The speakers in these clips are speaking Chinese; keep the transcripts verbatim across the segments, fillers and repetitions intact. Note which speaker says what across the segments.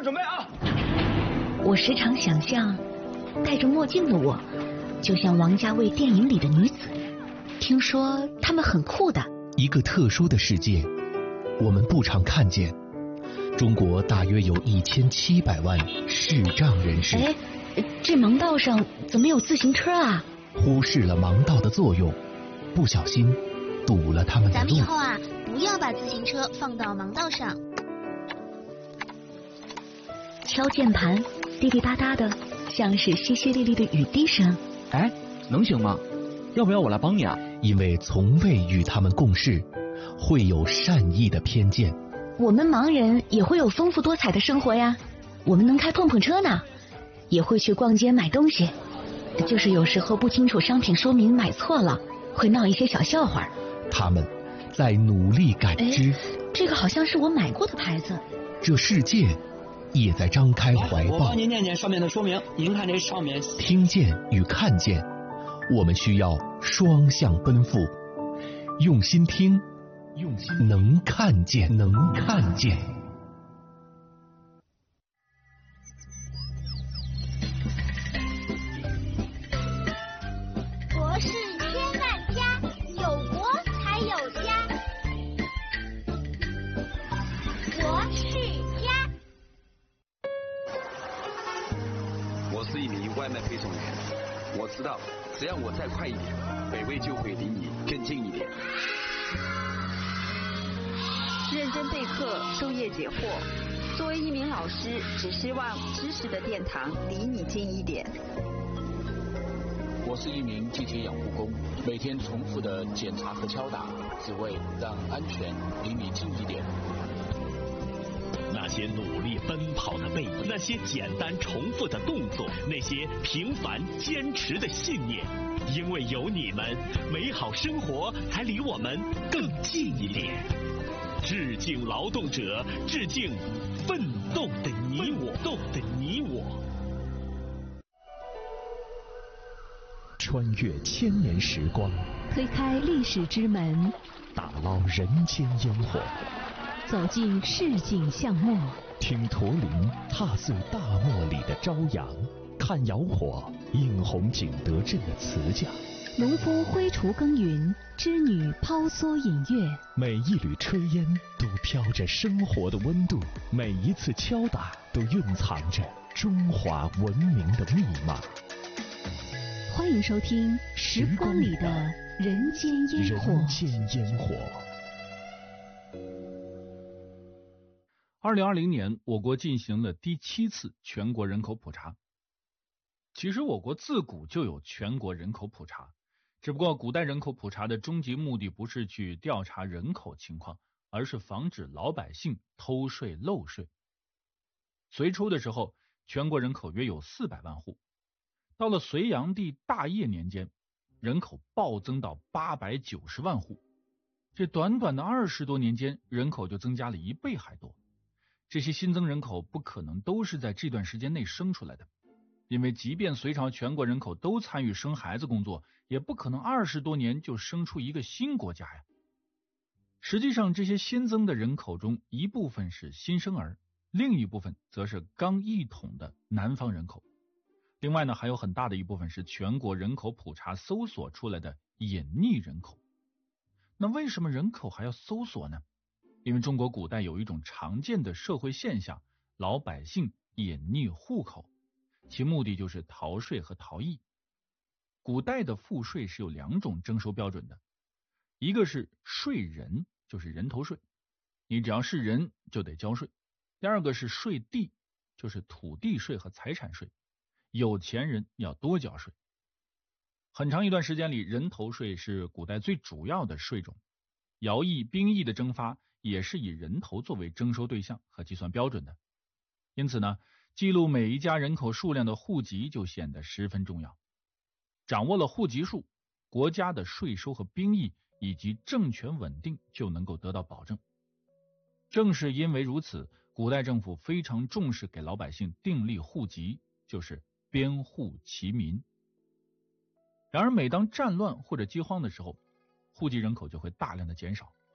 Speaker 1: 准备啊！
Speaker 2: 我时常想象，戴着墨镜的我，就像王家卫电影里的女子。听说她们很酷的。
Speaker 3: 一个特殊的世界，我们不常看见。中国大约有一千七百万视障人士。
Speaker 2: 哎，这盲道上怎么有自行车啊？
Speaker 3: 忽视了盲道的作用，不小心堵了他们的路。
Speaker 4: 咱们以后啊，不要把自行车放到盲道上。
Speaker 2: 敲键盘，滴滴答答的，像是淅淅沥沥的雨滴声。
Speaker 1: 哎，能行吗？要不要我来帮你啊？
Speaker 3: 因为从未与他们共事，会有善意的偏见。
Speaker 2: 我们盲人也会有丰富多彩的生活呀，我们能开碰碰车呢，也会去逛街买东西，就是有时候不清楚商品说明买错了，会闹一些小笑话。
Speaker 3: 他们在努力感知，
Speaker 2: 这个好像是我买过的牌子。
Speaker 3: 这世界也在张开怀抱。
Speaker 5: 我帮您念念上面的说明，您看这上面。
Speaker 3: 听见与看见，我们需要双向奔赴，用心听，用心能看见，能看见。
Speaker 6: 国是千万家，有国才有家。国是家。
Speaker 7: 我是一名外卖配送员，我知道只要我再快一点，美味就会离你更近一点。
Speaker 8: 认真备课，授业解惑。作为一名老师，只希望知识的殿堂离你近一点。
Speaker 9: 我是一名机铁养护工，每天重复的检查和敲打，只为让安全离你近一点。
Speaker 10: 那些努力奔跑的背影，那些简单重复的动作，那些平凡坚持的信念，因为有你们，美好生活才离我们更近一点。致敬劳动者，致敬奋斗的你我，斗的你我。
Speaker 3: 穿越千年时光，
Speaker 2: 推开历史之门，
Speaker 3: 打捞人间烟火，
Speaker 2: 走进市井巷陌，
Speaker 3: 听驼铃踏碎大漠里的朝阳，看窑火映红景德镇的瓷匠，
Speaker 2: 农夫挥锄耕耘，织女抛梭饮月。
Speaker 3: 每一缕炊烟都飘着生活的温度，每一次敲打都蕴藏着中华文明的密码。
Speaker 2: 欢迎收听《时光里的人间烟火》。
Speaker 3: 人间烟火。
Speaker 11: 二零二零年，我国进行了第七次全国人口普查。其实，我国自古就有全国人口普查，只不过古代人口普查的终极目的不是去调查人口情况，而是防止老百姓偷税漏税。隋初的时候，全国人口约有四百万户。到了隋炀帝大业年间，人口暴增到八百九十万户，这短短的二十多年间，人口就增加了一倍还多。这些新增人口不可能都是在这段时间内生出来的，因为即便隋朝全国人口都参与生孩子工作，也不可能二十多年就生出一个新国家呀。实际上，这些新增的人口中，一部分是新生儿，另一部分则是刚一统的南方人口。另外呢，还有很大的一部分是全国人口普查搜索出来的隐匿人口。那为什么人口还要搜索呢？因为中国古代有一种常见的社会现象，老百姓隐匿户口，其目的就是逃税和逃逸。古代的赋税是有两种征收标准的，一个是税人，就是人头税，你只要是人就得交税；第二个是税地，就是土地税和财产税，有钱人要多交税。很长一段时间里，人头税是古代最主要的税种，徭役、兵役的征发也是以人头作为征收对象和计算标准的。因此呢，记录每一家人口数量的户籍就显得十分重要。掌握了户籍数，国家的税收和兵役以及政权稳定就能够得到保证。正是因为如此，古代政府非常重视给老百姓订立户籍，就是编户齐民。然而每当战乱或者饥荒的时候，户籍人口就会大量的减少。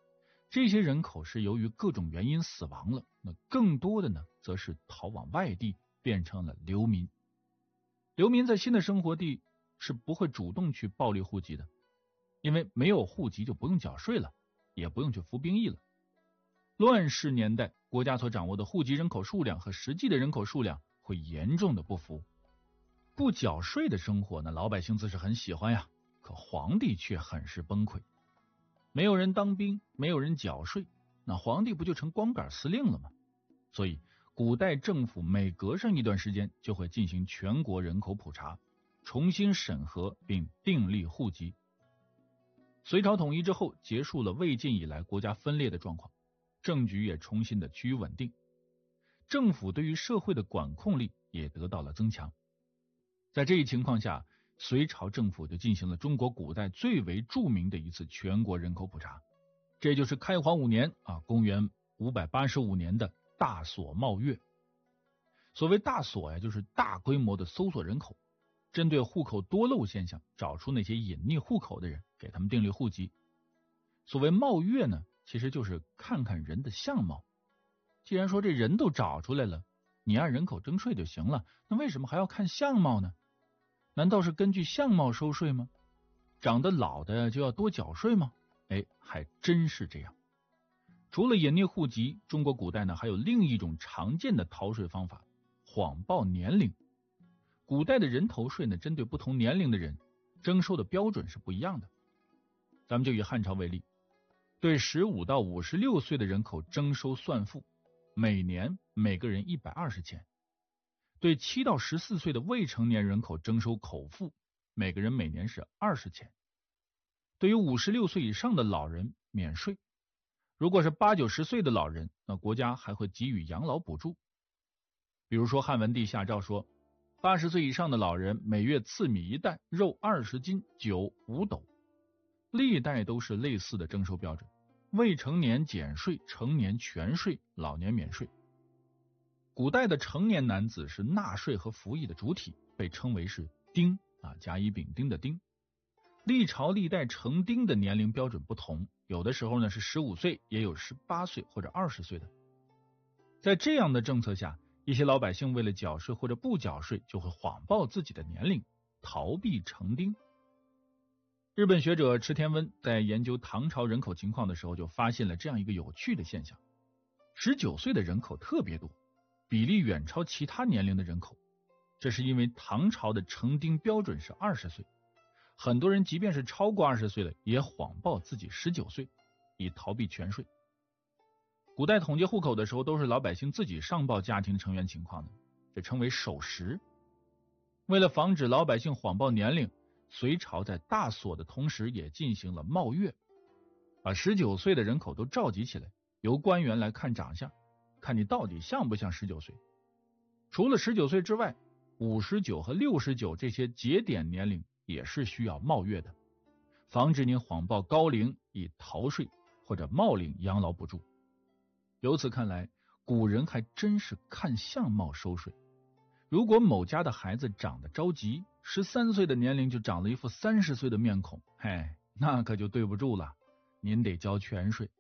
Speaker 11: 这些人口是由于各种原因死亡了，那更多的呢，则是逃往外地，变成了流民。流民在新的生活地是不会主动去报立户籍的，因为没有户籍就不用缴税了，也不用去服兵役了。乱世年代，国家所掌握的户籍人口数量和实际的人口数量会严重的不符。不缴税的生活呢，老百姓自是很喜欢呀，可皇帝却很是崩溃。没有人当兵，没有人缴税，那皇帝不就成光杆司令了吗？所以古代政府每隔上一段时间就会进行全国人口普查，重新审核并订立户籍。隋朝统一之后，结束了魏晋以来国家分裂的状况，政局也重新的趋于稳定，政府对于社会的管控力也得到了增强。在这一情况下，隋朝政府就进行了中国古代最为著名的一次全国人口普查，这就是开皇五年啊，公元五百八十五年的大索冒月。所谓大索呀，就是大规模的搜索人口，针对户口多漏现象，找出那些隐匿户口的人，给他们订立户籍。所谓冒月呢，其实就是看看人的相貌。既然说这人都找出来了，你按人口征税就行了，那为什么还要看相貌呢？难道是根据相貌收税吗？长得老的就要多缴税吗？哎，还真是这样。除了隐匿户籍，中国古代呢还有另一种常见的逃税方法，谎报年龄。古代的人头税呢，针对不同年龄的人，征收的标准是不一样的。咱们就以汉朝为例，对十五到五十六岁的人口征收算赋，每年每个人一百二十钱。对七到十四岁的未成年人口征收口赋，每个人每年是二十钱。对于五十六岁以上的老人免税，如果是八九十岁的老人，那国家还会给予养老补助。比如说汉文帝下诏说，八十岁以上的老人每月赐米一担，肉二十斤，酒五斗。历代都是类似的征收标准，未成年减税，成年全税，老年免税。古代的成年男子是纳税和服役的主体，被称为是丁啊，甲乙丙丁的丁。历朝历代成丁的年龄标准不同，有的时候呢是十五岁，也有十八岁或者二十岁的。在这样的政策下，一些老百姓为了缴税或者不缴税，就会谎报自己的年龄，逃避成丁。日本学者池田温在研究唐朝人口情况的时候，就发现了这样一个有趣的现象：十九岁的人口特别多，比例远超其他年龄的人口。这是因为唐朝的成丁标准是二十岁，很多人即便是超过二十岁了，也谎报自己十九岁，以逃避全税。古代统计户口的时候，都是老百姓自己上报家庭成员情况的，这称为守时。为了防止老百姓谎报年龄，隋朝在大索的同时也进行了冒月，把十九岁的人口都召集起来，由官员来看长相，看你到底像不像十九岁。除了十九岁之外，五十九和六十九这些节点年龄也是需要冒月的，防止你谎报高龄以逃税或者冒领养老补助。由此看来，古人还真是看相貌收税。如果某家的孩子长得着急，十三岁的年龄就长了一副三十岁的面孔，嘿，那可就对不住了，您得交全税。